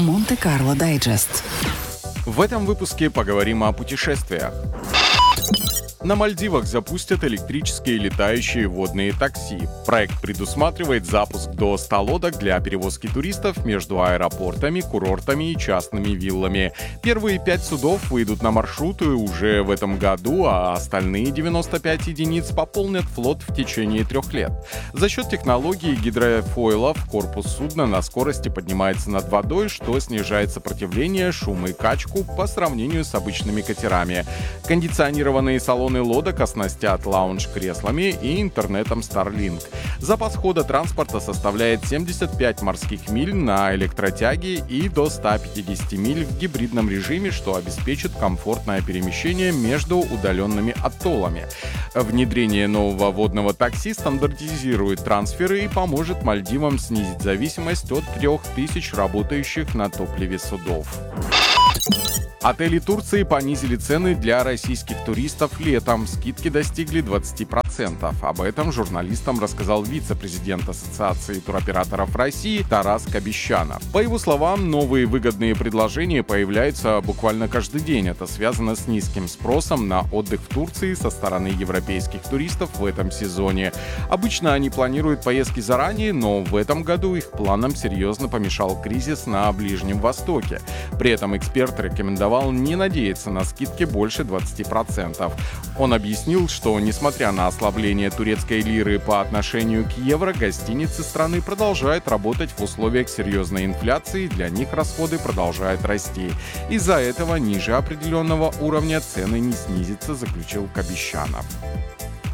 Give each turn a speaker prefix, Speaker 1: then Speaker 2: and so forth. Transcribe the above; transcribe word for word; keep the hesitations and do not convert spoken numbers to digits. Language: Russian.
Speaker 1: Монте-Карло Дайджест.
Speaker 2: В этом выпуске поговорим о путешествиях. На Мальдивах запустят электрические летающие водные такси. Проект предусматривает запуск до ста лодок для перевозки туристов между аэропортами, курортами и частными виллами. Первые пять судов выйдут на маршруты уже в этом году, а остальные девяносто пять единиц пополнят флот в течение трех лет. За счет технологии гидрофойлов корпус судна на скорости поднимается над водой, что снижает сопротивление, шум и качку по сравнению с обычными катерами. Кондиционированные салоны лодок оснастят лаунж-креслами и интернетом Starlink. Запас хода транспорта составляет семьдесят пять морских миль на электротяге и до ста пятидесяти миль в гибридном режиме, что обеспечит комфортное перемещение между удаленными атоллами. Внедрение нового водного такси стандартизирует трансферы и поможет Мальдивам снизить зависимость от трех тысяч работающих на топливе судов. Отели Турции понизили цены для российских туристов летом. Скидки достигли двадцати процентов. Об этом журналистам рассказал вице-президент Ассоциации туроператоров России Тарас Кабещанов. По его словам, новые выгодные предложения появляются буквально каждый день. Это связано с низким спросом на отдых в Турции со стороны европейских туристов в этом сезоне. Обычно они планируют поездки заранее, но в этом году их планам серьезно помешал кризис на Ближнем Востоке. При этом эксперт рекомендовал не надеяться на скидки больше двадцати процентов. Он объяснил, что несмотря на ослабление турецкой лиры по отношению к евро, гостиницы страны продолжают работать в условиях серьезной инфляции, для них расходы продолжают расти. Из-за этого ниже определенного уровня цены не снизятся, заключил Кабещанов.